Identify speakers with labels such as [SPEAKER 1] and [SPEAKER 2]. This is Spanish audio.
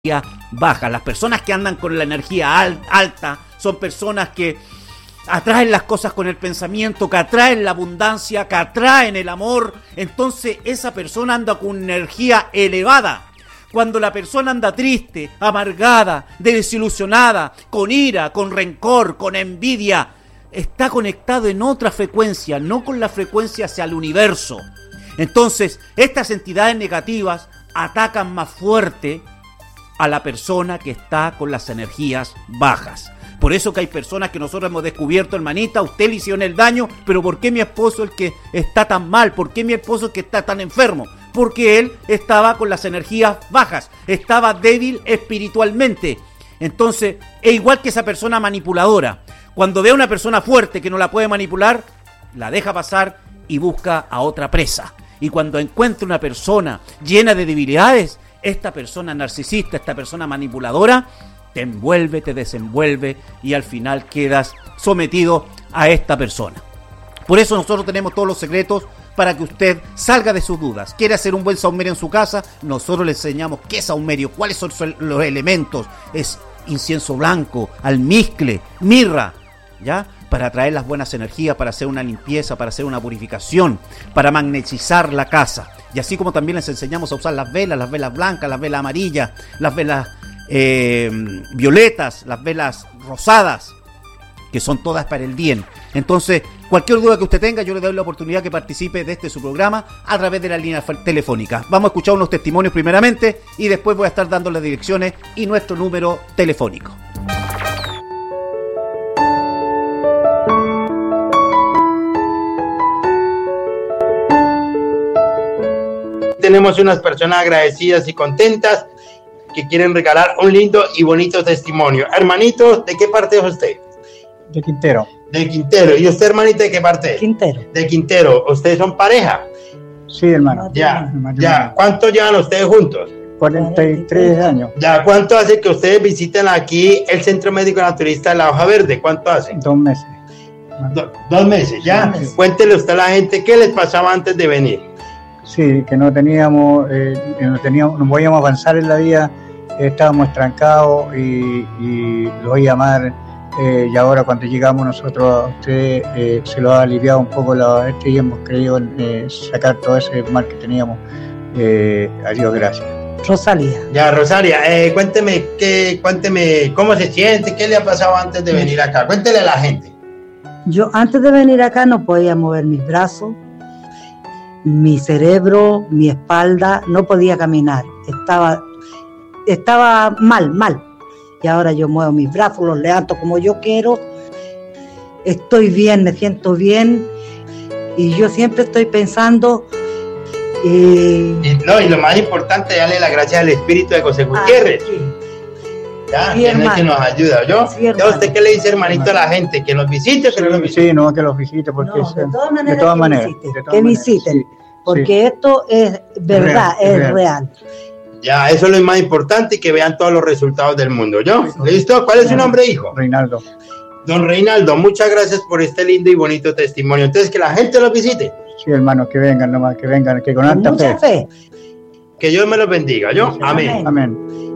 [SPEAKER 1] baja. Las personas que andan con la energía alta son personas que atraen las cosas con el pensamiento, que atraen la abundancia, que atraen el amor. Entonces esa persona anda con energía elevada. Cuando la persona anda triste, amargada, desilusionada, con ira, con rencor, con envidia, está conectado en otra frecuencia, no con la frecuencia hacia el universo. Entonces estas entidades negativas atacan más fuerte a la persona que está con las energías bajas. Por eso que hay personas que nosotros hemos descubierto, hermanita, usted le hicieron el daño, pero ¿por qué mi esposo es el que está tan mal? ¿Por qué mi esposo es el que está tan enfermo? Porque él estaba con las energías bajas, estaba débil espiritualmente. Entonces, es igual que esa persona manipuladora. Cuando ve a una persona fuerte que no la puede manipular, la deja pasar y busca a otra presa. Y cuando encuentra una persona llena de debilidades, esta persona narcisista, esta persona manipuladora, te envuelve, te desenvuelve y al final quedas sometido a esta persona. Por eso nosotros tenemos todos los secretos para que usted salga de sus dudas. ¿Quiere hacer un buen saumerio en su casa? Nosotros le enseñamos qué es saumerio, cuáles son los elementos. Es incienso blanco, almizcle, mirra, ¿ya? Para traer las buenas energías, para hacer una limpieza, para hacer una purificación, para magnetizar la casa. Y así como también les enseñamos a usar las velas blancas, las velas amarillas, las velas violetas, las velas rosadas, que son todas para el bien. Entonces, cualquier duda que usted tenga, yo le doy la oportunidad que participe de su programa a través de la línea telefónica. Vamos a escuchar unos testimonios primeramente y después voy a estar dando las direcciones y nuestro número telefónico.
[SPEAKER 2] Tenemos unas personas agradecidas y contentas que quieren regalar un lindo y bonito testimonio. Hermanito, ¿de qué parte es usted?
[SPEAKER 3] De Quintero.
[SPEAKER 2] De Quintero. ¿Y usted, hermanita, de qué parte?
[SPEAKER 3] Quintero.
[SPEAKER 2] De Quintero. ¿Ustedes son pareja?
[SPEAKER 3] Sí, hermano.
[SPEAKER 2] Ya. ¿Cuánto llevan ustedes juntos?
[SPEAKER 3] 43 años.
[SPEAKER 2] Ya. ¿Cuánto hace que ustedes visiten aquí el Centro Médico Naturista de la Hoja Verde? ¿Cuánto hace?
[SPEAKER 3] 2 meses.
[SPEAKER 2] 2 meses, ya. 2 meses. Cuéntele usted a la gente qué les pasaba antes de venir.
[SPEAKER 3] Sí, que no podíamos avanzar en la vida, estábamos estancados y lo voy a llamar. Y ahora cuando llegamos nosotros a usted se lo ha aliviado un poco y hemos querido sacar todo ese mal que teníamos. A Dios gracias.
[SPEAKER 4] Rosalía.
[SPEAKER 2] Ya, Rosalia, cuénteme cómo se siente, qué le ha pasado antes de venir acá. Cuéntele a la gente.
[SPEAKER 4] Yo antes de venir acá no podía mover mis brazos, mi cerebro, mi espalda, no podía caminar. Estaba mal. Y ahora yo muevo mis brazos, los levanto como yo quiero. Estoy bien, me siento bien. Y yo siempre estoy pensando...
[SPEAKER 2] Y lo más importante, darle las gracias al espíritu de José Gutiérrez.
[SPEAKER 4] Sí.
[SPEAKER 2] Ya,
[SPEAKER 4] Sí,
[SPEAKER 2] que nos ayuda. ¿Yo?
[SPEAKER 4] Sí,
[SPEAKER 2] ¿A usted qué le dice, hermanito, a la gente? ¿Que nos visite o que no nos visite?
[SPEAKER 3] Sí, no, que los visite, porque
[SPEAKER 4] de todas maneras, que visiten. Sí. Porque esto es verdad, es real.
[SPEAKER 2] Ya, eso es lo más importante y que vean todos los resultados del mundo. ¿Yo? ¿Listo? ¿Cuál es su nombre, hijo?
[SPEAKER 3] Reinaldo.
[SPEAKER 2] Don Reinaldo, muchas gracias por este lindo y bonito testimonio. Entonces, que la gente los visite.
[SPEAKER 3] Sí, hermano, que vengan nomás, que con alta
[SPEAKER 4] fe.
[SPEAKER 2] Que Dios me los bendiga. ¿Yo? Amén.
[SPEAKER 3] Amén.